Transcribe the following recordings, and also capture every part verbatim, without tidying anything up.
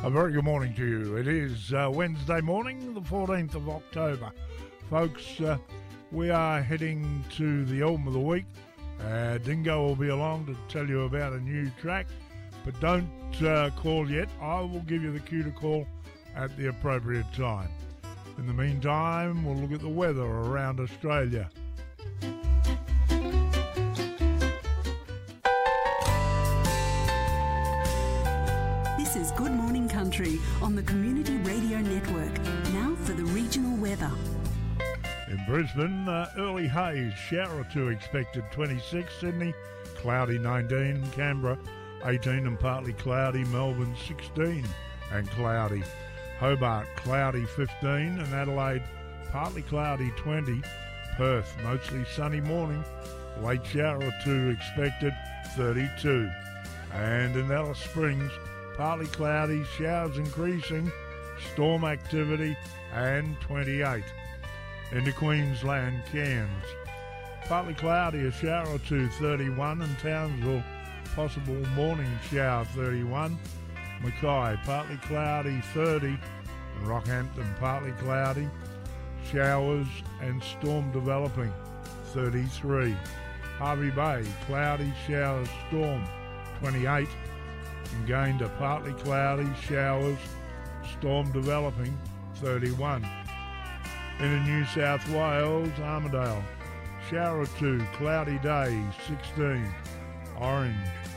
A very good morning to you. It is uh, Wednesday morning, the fourteenth of October. Folks, uh, we are heading to the album of the week. Uh, Dingo will be along to tell you about a new track, but don't uh, call yet. I will give you the cue to call at the appropriate time. In the meantime, we'll look at the weather around Australia. This is Good Morning Country on the Community Radio Network. Now for the regional weather. In Brisbane, uh, early haze, shower or two expected, twenty-six. Sydney, cloudy, nineteen. Canberra, eighteen and partly cloudy. Melbourne, sixteen and cloudy. Hobart, cloudy, fifteen. And Adelaide, partly cloudy, twenty. Perth, mostly sunny morning. Late shower or two expected, thirty-two. And in Alice Springs, partly cloudy, showers increasing, storm activity, and twenty-eight. Into Queensland, Cairns, partly cloudy, a shower or two, thirty-one. And Townsville, possible morning shower, thirty-one. Mackay, partly cloudy, thirty. And Rockhampton, partly cloudy, showers and storm developing, thirty-three. Hervey Bay, cloudy, showers, storm, twenty-eight. And Gayndah, partly cloudy, showers, storm developing, thirty-one. In New South Wales, Armidale, shower or two, cloudy day, sixteen. Orange,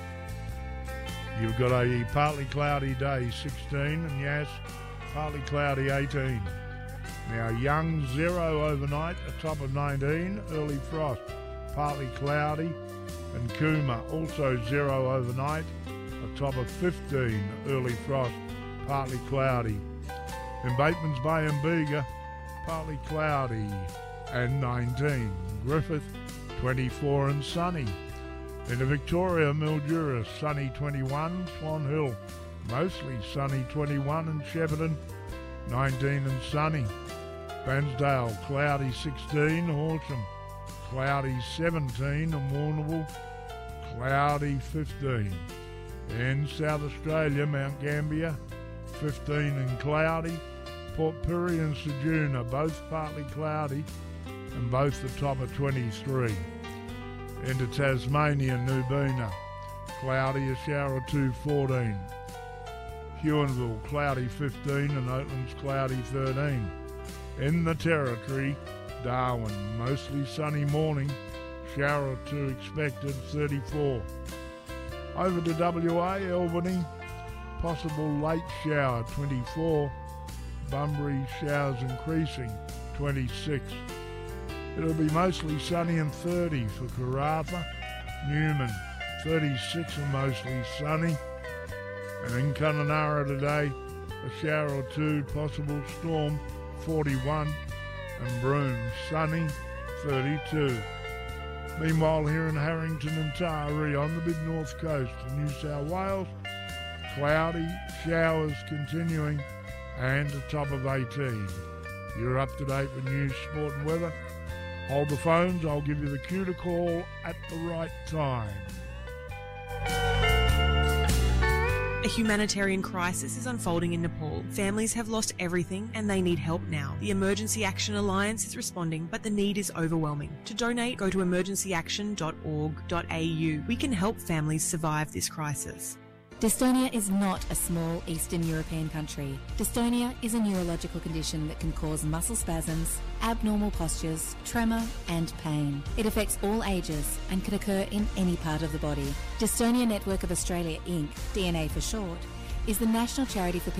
you've got a partly cloudy day, sixteen. And Yass, partly cloudy, eighteen. Now Young, zero overnight, a top of nineteen. Early frost, partly cloudy. And Cooma, also zero overnight, a top of fifteen. Early frost, partly cloudy. In Batemans Bay and Bega, partly cloudy and nineteen. Griffith, twenty-four and sunny. Into Victoria, Mildura, sunny, twenty-one. Swan Hill, mostly sunny, twenty-one. And Shepparton, nineteen and sunny. Bansdale, cloudy, sixteen. Horsham, cloudy, seventeen. And Warrnambool, cloudy, fifteen. In South Australia, Mount Gambier, fifteen and cloudy. Port Pirie and Ceduna, both partly cloudy, and both the top of twenty-three. Into Tasmania, Nubina, cloudy, a shower or two, fourteen. Huonville, cloudy, fifteen, and Oatlands, cloudy, thirteen. In the Territory, Darwin, mostly sunny morning, shower or two expected, thirty-four. Over to W A, Albany, possible late shower, twenty-four. Bunbury, showers increasing, twenty-six. It'll be mostly sunny and thirty for Karratha. Newman, thirty-six and mostly sunny. And in Kununurra today, a shower or two, possible storm, forty-one. And Broome, sunny, thirty-two. Meanwhile, here in Harrington and Taree on the mid-north coast of New South Wales, cloudy, showers continuing, and a top of eighteen. You're up to date with news, sport and weather. Hold the phones, I'll give you the cue to call at the right time. A humanitarian crisis is unfolding in Nepal. Families have lost everything and they need help now. The Emergency Action Alliance is responding, but the need is overwhelming. To donate, go to emergency action dot org dot a u. We can help families survive this crisis. Dystonia is not a small Eastern European country. Dystonia is a neurological condition that can cause muscle spasms, abnormal postures, tremor and pain. It affects all ages and can occur in any part of the body. Dystonia Network of Australia Incorporated, D N A for short, is the national charity for